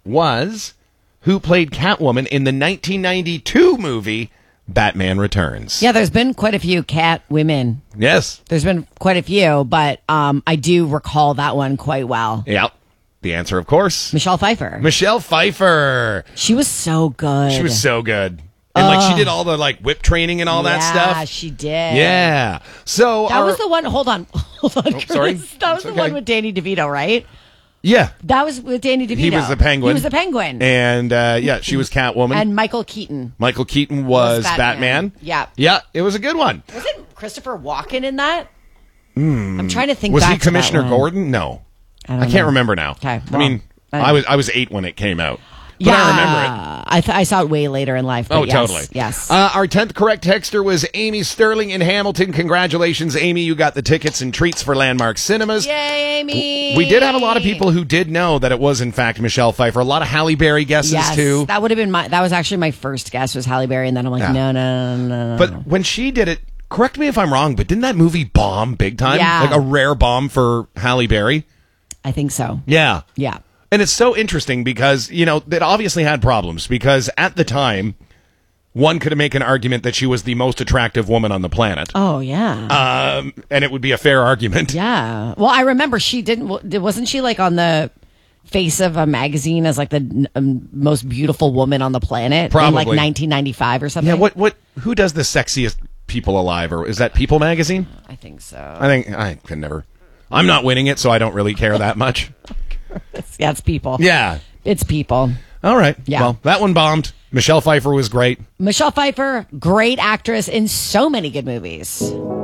was who played Catwoman in the 1992 movie Batman Returns. Yeah, there's been quite a few cat women. Yes. There's been quite a few, but I do recall that one quite well. Yep. The answer, of course, Michelle Pfeiffer. Michelle Pfeiffer. She was so good. She was so good. And like she did all the like whip training and all that stuff. Yeah, she did. Yeah. So that was the one. Hold on, Chris. sorry. That was the one with Danny DeVito, right? Yeah. That was with Danny DeVito. He was the Penguin. He was the Penguin. And yeah, she was Catwoman. And Michael Keaton. Michael Keaton was Batman. Yeah. Yeah, it was a good one. Wasn't Christopher Walken in that? I'm trying to think. Was back he Commissioner to that one. Gordon? No. I can't remember now. Okay. I mean, I was 8 when it came out. But yeah, I remember it. I saw it way later in life. But Oh, yes, totally. Yes. Our 10th correct texter was Amy Sterling in Hamilton. Congratulations, Amy. You got the tickets and treats for Landmark Cinemas. Yay, Amy. We did have a lot of people who did know that it was, in fact, Michelle Pfeiffer. A lot of Halle Berry guesses, too. That would have been that was actually my first guess was Halle Berry. And then I'm like, no. But when she did it, correct me if I'm wrong, but didn't that movie bomb big time? Yeah. Like a rare bomb for Halle Berry? I think so. Yeah. Yeah. And it's so interesting because, it obviously had problems because at the time, one could make an argument that she was the most attractive woman on the planet. Oh, yeah. And it would be a fair argument. Yeah. Well, I remember wasn't she like on the face of a magazine as like the most beautiful woman on the planet Probably. in like 1995 or something? Yeah, who does the sexiest people alive? Or is that People magazine? I think so. I can never. I'm not winning it, so I don't really care that much. Yeah, it's People. Yeah. It's People. All right. Yeah. Well, that one bombed. Michelle Pfeiffer was great. Michelle Pfeiffer, great actress in so many good movies.